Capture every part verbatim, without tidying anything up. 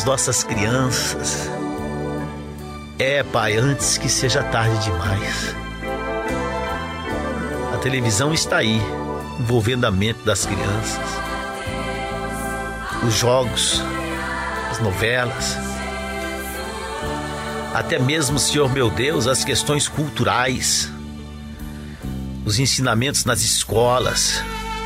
as nossas crianças. É, Pai, antes que seja tarde demais. A televisão está aí, envolvendo a mente das crianças. Os jogos, as novelas, até mesmo, Senhor meu Deus, as questões culturais, os ensinamentos nas escolas.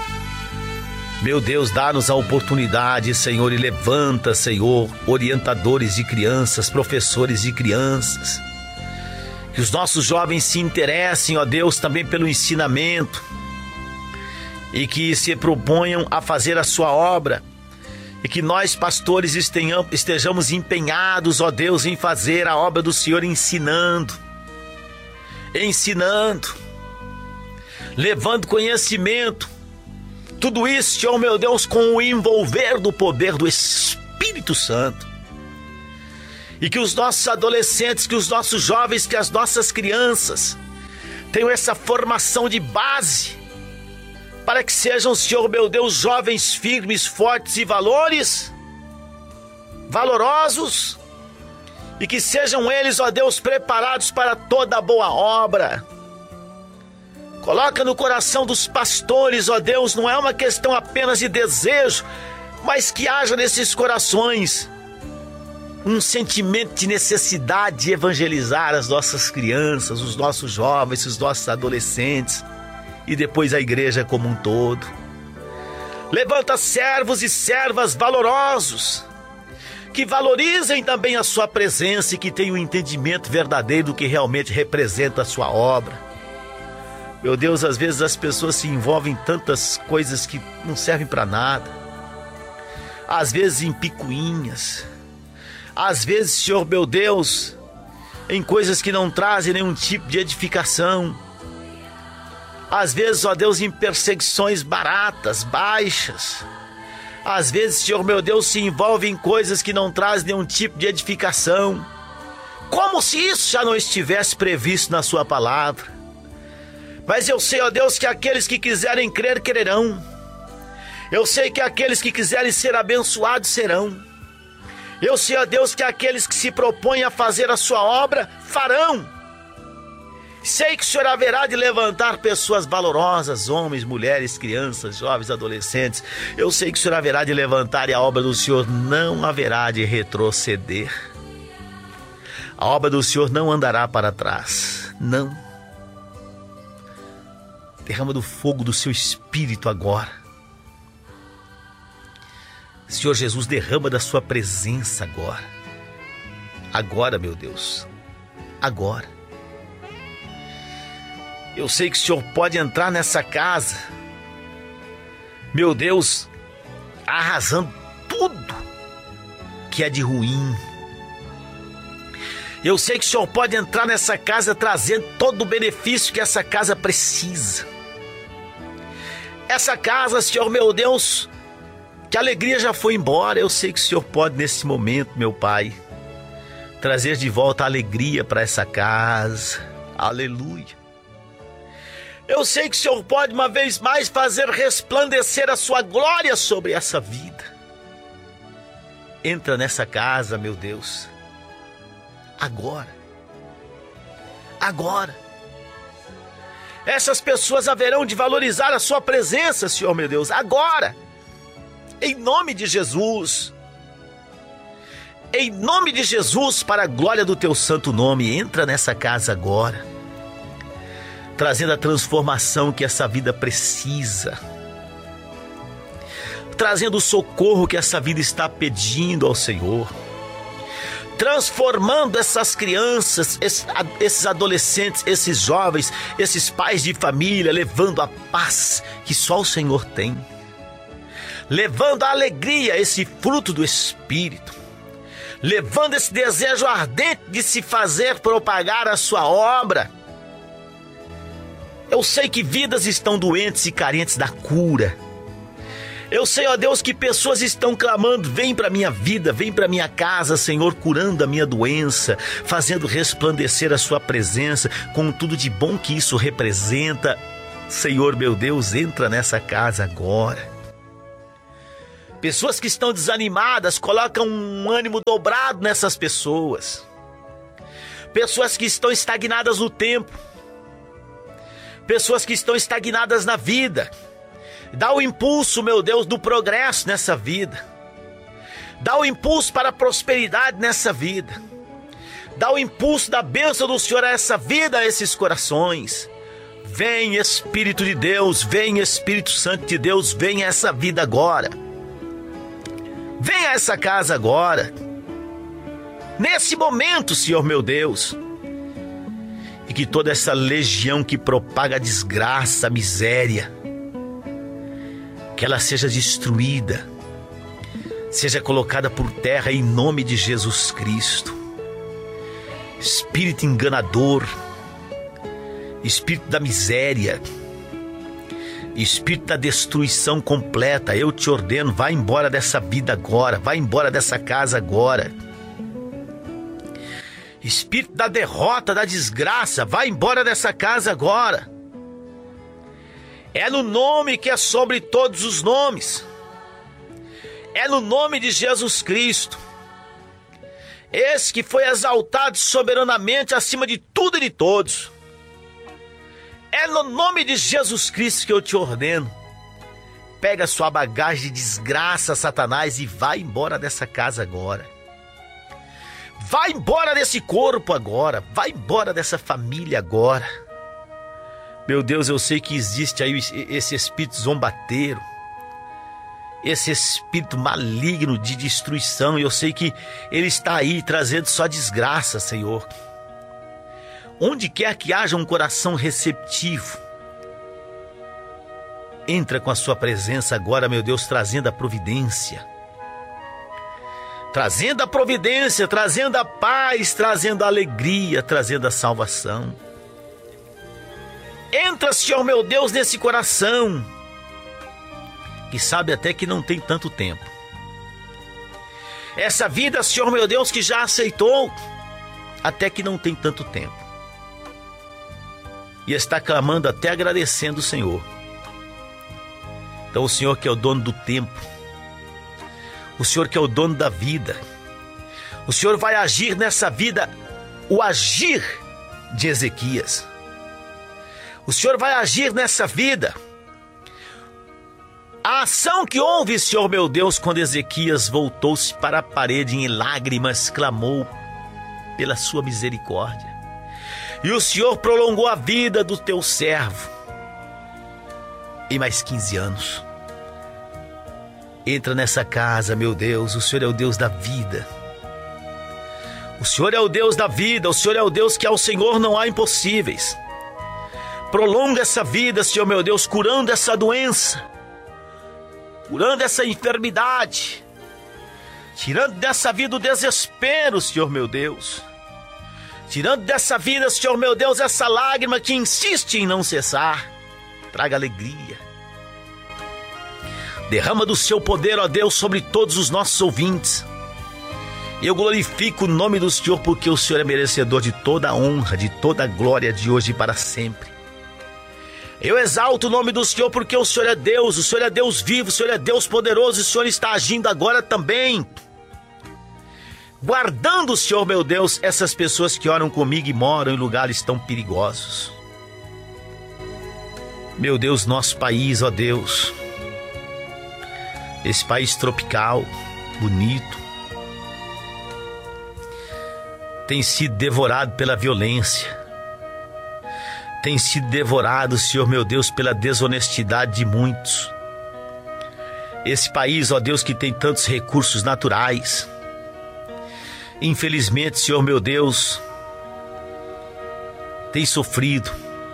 Meu Deus, dá-nos a oportunidade, Senhor, e levanta, Senhor, orientadores de crianças, professores de crianças. Que os nossos jovens se interessem, ó Deus, também pelo ensinamento e que se proponham a fazer a sua obra. E que nós, pastores, estejamos empenhados, ó Deus, em fazer a obra do Senhor ensinando, ensinando, levando conhecimento. Tudo isso, Senhor meu Deus, com o envolver do poder do Espírito Santo. E que os nossos adolescentes, que os nossos jovens, que as nossas crianças tenham essa formação de base, para que sejam, Senhor meu Deus, jovens firmes, fortes e valores, valorosos, e que sejam eles, ó Deus, preparados para toda boa obra. Coloca no coração dos pastores, ó Deus, não é uma questão apenas de desejo, mas que haja nesses corações um sentimento de necessidade de evangelizar as nossas crianças, os nossos jovens, os nossos adolescentes e depois a igreja como um todo. Levanta servos e servas valorosos, que valorizem também a sua presença e que tenham um entendimento verdadeiro do que realmente representa a sua obra. Meu Deus, às vezes as pessoas se envolvem em tantas coisas que não servem para nada. Às vezes em picuinhas. Às vezes, Senhor meu Deus, em coisas que não trazem nenhum tipo de edificação. Às vezes, ó Deus, em perseguições baratas, baixas. Às vezes, Senhor meu Deus, se envolve em coisas que não trazem nenhum tipo de edificação. Como se isso já não estivesse previsto na sua palavra. Mas eu sei, ó Deus, que aqueles que quiserem crer, crerão. Eu sei que aqueles que quiserem ser abençoados, serão. Eu sei, ó Deus, que aqueles que se propõem a fazer a sua obra, farão. Sei que o Senhor haverá de levantar pessoas valorosas, homens, mulheres, crianças, jovens, adolescentes. Eu sei que o Senhor haverá de levantar e a obra do Senhor não haverá de retroceder. A obra do Senhor não andará para trás, não. Derrama do fogo do seu Espírito agora. Senhor Jesus, derrama da sua presença agora. Agora, meu Deus. Agora. Eu sei que o Senhor pode entrar nessa casa, meu Deus, arrasando tudo que é de ruim. Eu sei que o Senhor pode entrar nessa casa trazendo todo o benefício que essa casa precisa. Essa casa, Senhor meu Deus, que a alegria já foi embora. Eu sei que o Senhor pode nesse momento, meu Pai, trazer de volta a alegria para essa casa. Aleluia. Eu sei que o Senhor pode uma vez mais fazer resplandecer a sua glória sobre essa vida. Entra nessa casa, meu Deus. Agora. Agora. Essas pessoas haverão de valorizar a sua presença, Senhor meu Deus, agora. Em nome de Jesus. Em nome de Jesus, para a glória do teu santo nome, entra nessa casa agora. Trazendo a transformação que essa vida precisa. Trazendo o socorro que essa vida está pedindo ao Senhor. Transformando essas crianças, esses adolescentes, esses jovens, esses pais de família, levando a paz que só o Senhor tem. Levando a alegria, esse fruto do Espírito. Levando esse desejo ardente de se fazer propagar a sua obra. Eu sei que vidas estão doentes e carentes da cura. Eu sei, ó Deus, que pessoas estão clamando, vem para minha vida, vem para minha casa, Senhor, curando a minha doença, fazendo resplandecer a sua presença, com tudo de bom que isso representa. Senhor, meu Deus, entra nessa casa agora. Pessoas que estão desanimadas, colocam um ânimo dobrado nessas pessoas. Pessoas que estão estagnadas no tempo. Pessoas que estão estagnadas na vida. Dá o impulso, meu Deus, do progresso nessa vida. Dá o impulso para a prosperidade nessa vida. Dá o impulso da bênção do Senhor a essa vida, a esses corações. Vem Espírito de Deus, vem Espírito Santo de Deus, vem a essa vida agora. Vem a essa casa agora. Nesse momento, Senhor meu Deus. E que toda essa legião que propaga a desgraça, a miséria, que ela seja destruída, seja colocada por terra em nome de Jesus Cristo. Espírito enganador, espírito da miséria, espírito da destruição completa, eu te ordeno, vai embora dessa vida agora, vai embora dessa casa agora. Espírito da derrota, da desgraça, vai embora dessa casa agora. É no nome que é sobre todos os nomes. É no nome de Jesus Cristo. Esse que foi exaltado soberanamente acima de tudo e de todos. É no nome de Jesus Cristo que eu te ordeno. Pega sua bagagem de desgraça, Satanás, e vai embora dessa casa agora. Vai embora desse corpo agora. Vai embora dessa família agora. Meu Deus, eu sei que existe aí esse espírito zombateiro, esse espírito maligno de destruição. E eu sei que ele está aí trazendo só desgraça, Senhor. Onde quer que haja um coração receptivo, entra com a sua presença agora, meu Deus, trazendo a providência. Trazendo a providência, trazendo a paz, trazendo a alegria, trazendo a salvação. Entra, Senhor meu Deus, nesse coração, que sabe até que não tem tanto tempo. Essa vida, Senhor meu Deus, que já aceitou, até que não tem tanto tempo. E está clamando até agradecendo o Senhor. Então o Senhor que é o dono do tempo, o Senhor que é o dono da vida, o Senhor vai agir nessa vida, o agir de Ezequias. O Senhor vai agir nessa vida, a ação que houve, Senhor meu Deus, quando Ezequias voltou-se para a parede em lágrimas, clamou pela sua misericórdia. E o Senhor prolongou a vida do teu servo em mais quinze anos. Entra nessa casa, meu Deus, o Senhor é o Deus da vida. O Senhor é o Deus da vida, o Senhor é o Deus que ao Senhor não há impossíveis. Prolonga essa vida, Senhor meu Deus, curando essa doença, curando essa enfermidade, tirando dessa vida o desespero, Senhor meu Deus. Tirando dessa vida, Senhor meu Deus, essa lágrima que insiste em não cessar. Traga alegria. Derrama do seu poder, ó Deus, sobre todos os nossos ouvintes. Eu glorifico o nome do Senhor, porque o Senhor é merecedor de toda a honra, de toda a glória, de hoje e para sempre. Eu exalto o nome do Senhor, porque o Senhor é Deus, o Senhor é Deus vivo, o Senhor é Deus poderoso, e o Senhor está agindo agora também. Guardando, Senhor meu Deus, essas pessoas que oram comigo e moram em lugares tão perigosos. Meu Deus, nosso país, ó Deus, esse país tropical, bonito, tem sido devorado pela violência, tem sido devorado, Senhor meu Deus, pela desonestidade de muitos. Esse país, ó Deus, que tem tantos recursos naturais, infelizmente, Senhor meu Deus, tem sofrido.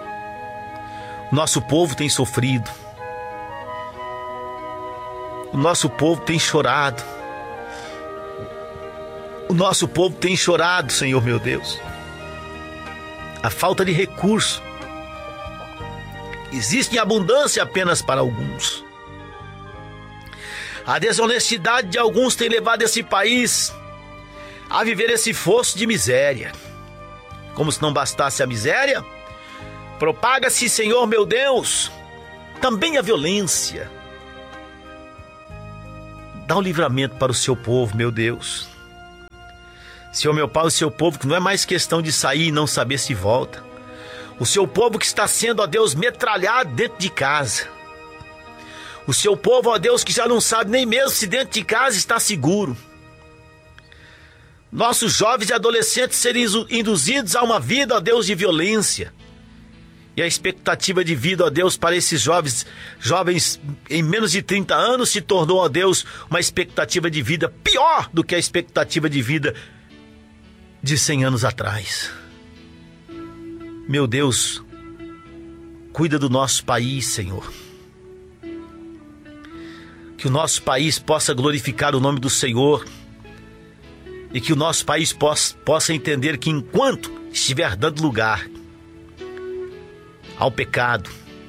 Nosso povo tem sofrido. O nosso povo tem chorado. O nosso povo tem chorado, Senhor meu Deus. A falta de recurso existe em abundância apenas para alguns. A desonestidade de alguns tem levado esse país a viver esse fosso de miséria. Como se não bastasse a miséria, propaga-se, Senhor meu Deus, também a violência. dá o livramento para o seu povo, meu Deus. Senhor, meu Pai, o seu povo que não é mais questão de sair e não saber se volta. O seu povo que está sendo, ó Deus, metralhado dentro de casa. O seu povo, ó Deus, que já não sabe nem mesmo se dentro de casa está seguro. Nossos jovens e adolescentes serem induzidos a uma vida, ó Deus, de violência. E a expectativa de vida, ó Deus, para esses jovens, jovens em menos de trinta anos se tornou, ó Deus, uma expectativa de vida pior do que a expectativa de vida de cem anos atrás. Meu Deus, cuida do nosso país, Senhor. Que o nosso país possa glorificar o nome do Senhor e que o nosso país possa, possa entender que enquanto estiver dando lugar ao pecado,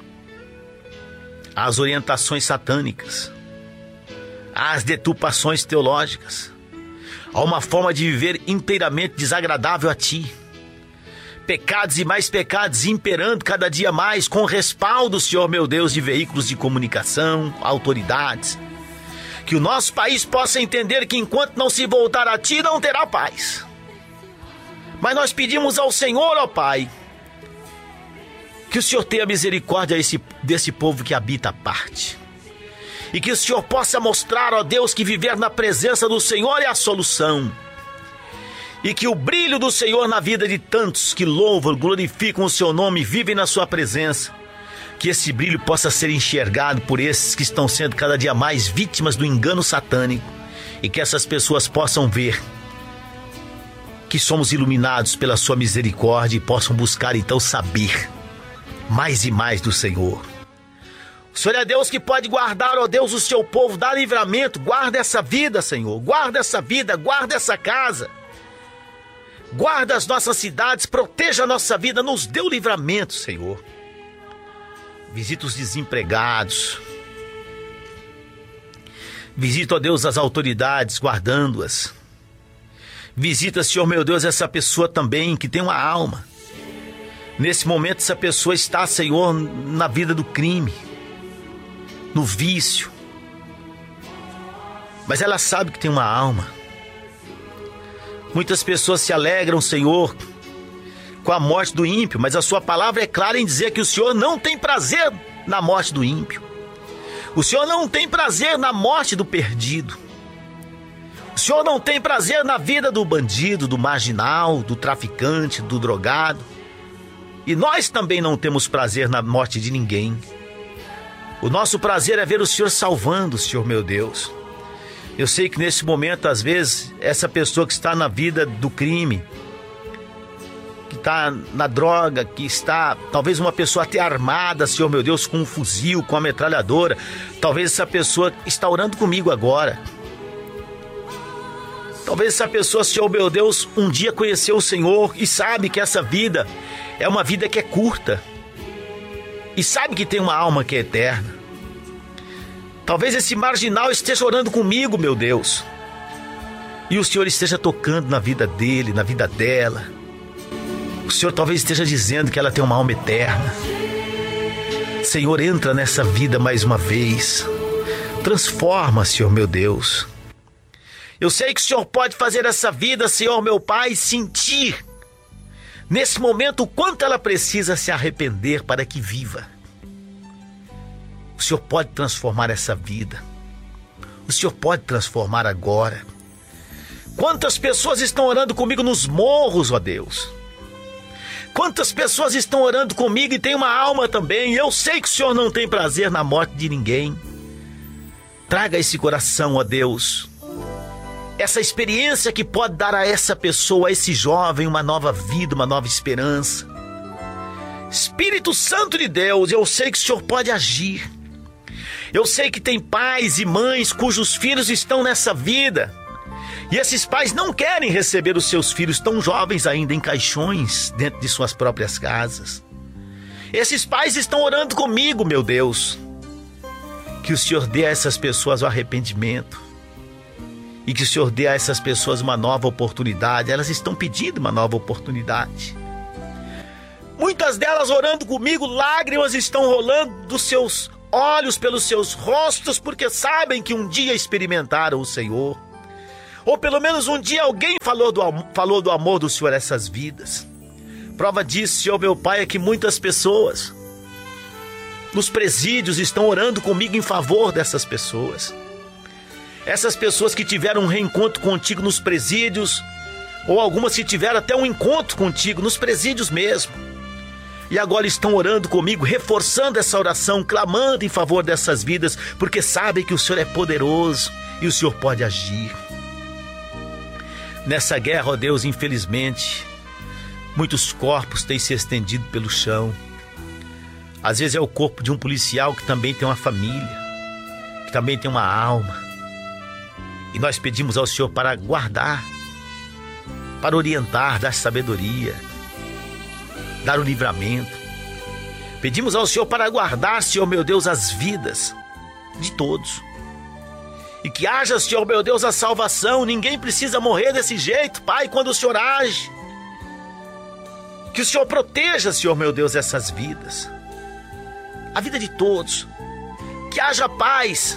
às orientações satânicas, às deturpações teológicas, a uma forma de viver inteiramente desagradável a Ti, pecados e mais pecados imperando cada dia mais, com respaldo, Senhor meu Deus, de veículos de comunicação, autoridades. Que o nosso país possa entender que enquanto não se voltar a Ti, não terá paz. Mas nós pedimos ao Senhor, ó Pai, que o Senhor tenha misericórdia desse, desse povo que habita a parte. E que o Senhor possa mostrar, ó Deus, que viver na presença do Senhor é a solução. E que o brilho do Senhor na vida de tantos que louvam, glorificam o Seu nome e vivem na Sua presença, que esse brilho possa ser enxergado por esses que estão sendo cada dia mais vítimas do engano satânico, e que essas pessoas possam ver que somos iluminados pela Sua misericórdia e possam buscar então saber mais e mais do Senhor. O Senhor é Deus que pode guardar, ó Deus, o Seu povo, dá livramento. Guarda essa vida, Senhor, guarda essa vida, guarda essa casa. Guarda as nossas cidades, proteja a nossa vida, nos dê o livramento, Senhor. Visita os desempregados. Visita, ó Deus, as autoridades, guardando-as. Visita, Senhor meu Deus, essa pessoa também que tem uma alma. Nesse momento essa pessoa está, Senhor, na vida do crime, no vício. Mas ela sabe que tem uma alma. Muitas pessoas se alegram, Senhor, com a morte do ímpio, mas a Sua palavra é clara em dizer que o Senhor não tem prazer na morte do ímpio. O Senhor não tem prazer na morte do perdido. O Senhor não tem prazer na vida do bandido, do marginal, do traficante, do drogado. E nós também não temos prazer na morte de ninguém. O nosso prazer é ver o Senhor salvando, Senhor meu Deus. Eu sei que nesse momento, às vezes, essa pessoa que está na vida do crime, que está na droga, que está, talvez uma pessoa até armada, Senhor meu Deus, com um fuzil, com uma metralhadora, talvez essa pessoa está orando comigo agora. Talvez essa pessoa, Senhor meu Deus, um dia conheceu o Senhor e sabe que essa vida é uma vida que é curta. E sabe que tem uma alma que é eterna. Talvez esse marginal esteja orando comigo, meu Deus. E o Senhor esteja tocando na vida dele, na vida dela. O Senhor talvez esteja dizendo que ela tem uma alma eterna. Senhor, entra nessa vida mais uma vez. Transforma, Senhor meu Deus. Eu sei que o Senhor pode fazer essa vida, Senhor meu Pai, sentir nesse momento o quanto ela precisa se arrepender para que viva. O Senhor pode transformar essa vida. O Senhor pode transformar agora. Quantas pessoas estão orando comigo nos morros, ó Deus? Quantas pessoas estão orando comigo e tem uma alma também? Eu sei que o Senhor não tem prazer na morte de ninguém. Traga esse coração, ó Deus, essa experiência que pode dar a essa pessoa, a esse jovem, uma nova vida, uma nova esperança. Espírito Santo de Deus, eu sei que o Senhor pode agir. Eu sei que tem pais e mães cujos filhos estão nessa vida. E esses pais não querem receber os seus filhos tão jovens ainda em caixões dentro de suas próprias casas. Esses pais estão orando comigo, meu Deus. Que o Senhor dê a essas pessoas o arrependimento. E que o Senhor dê a essas pessoas uma nova oportunidade. Elas estão pedindo uma nova oportunidade. Muitas delas orando comigo, lágrimas estão rolando dos seus olhos pelos seus rostos, porque sabem que um dia experimentaram o Senhor. Ou pelo menos um dia alguém falou do, falou do amor do Senhor a essas vidas. Prova disso, Senhor meu Pai, é que muitas pessoas nos presídios estão orando comigo em favor dessas pessoas. Essas pessoas que tiveram um reencontro contigo nos presídios, ou algumas que tiveram até um encontro contigo nos presídios mesmo. E agora estão orando comigo, reforçando essa oração, clamando em favor dessas vidas, porque sabem que o Senhor é poderoso e o Senhor pode agir. Nessa guerra, ó Deus, infelizmente, muitos corpos têm se estendido pelo chão. Às vezes é o corpo de um policial que também tem uma família, que também tem uma alma. E nós pedimos ao Senhor para guardar, para orientar, dar sabedoria, dar o livramento. Pedimos ao Senhor para guardar, Senhor meu Deus, as vidas de todos. E que haja, Senhor meu Deus, a salvação. Ninguém precisa morrer desse jeito, Pai, quando o Senhor age. Que o Senhor proteja, Senhor meu Deus, essas vidas. A vida de todos. Que haja paz.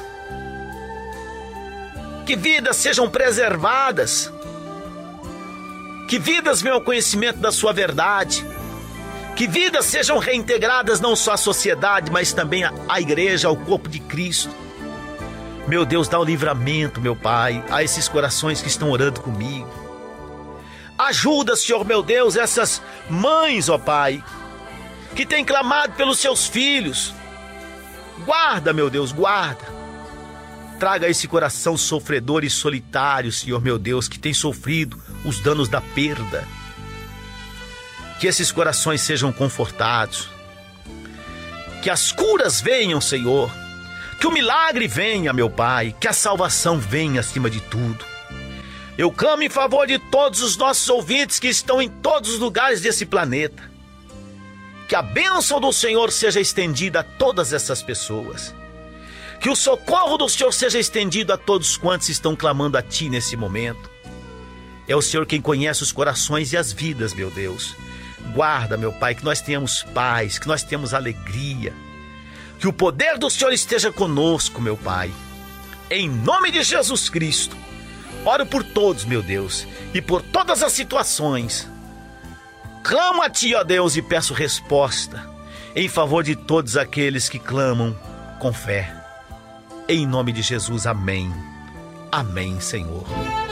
Que vidas sejam preservadas. Que vidas venham ao conhecimento da sua verdade. Que vidas sejam reintegradas não só à sociedade, mas também à igreja, ao corpo de Cristo. Meu Deus, dá o livramento, meu Pai, a esses corações que estão orando comigo. Ajuda, Senhor, meu Deus, essas mães, ó Pai, que têm clamado pelos seus filhos. Guarda, meu Deus, guarda. Traga esse coração sofredor e solitário, Senhor, meu Deus, que tem sofrido os danos da perda. Que esses corações sejam confortados. Que as curas venham, Senhor. Que o milagre venha, meu Pai, que a salvação venha acima de tudo. Eu clamo em favor de todos os nossos ouvintes que estão em todos os lugares desse planeta. Que a bênção do Senhor seja estendida a todas essas pessoas. Que o socorro do Senhor seja estendido a todos quantos estão clamando a Ti nesse momento. É o Senhor quem conhece os corações e as vidas, meu Deus. Guarda, meu Pai, que nós tenhamos paz, que nós tenhamos alegria. Que o poder do Senhor esteja conosco, meu Pai. Em nome de Jesus Cristo. Oro por todos, meu Deus, e por todas as situações. Clamo a Ti, ó Deus, e peço resposta em favor de todos aqueles que clamam com fé. Em nome de Jesus, amém. Amém, Senhor.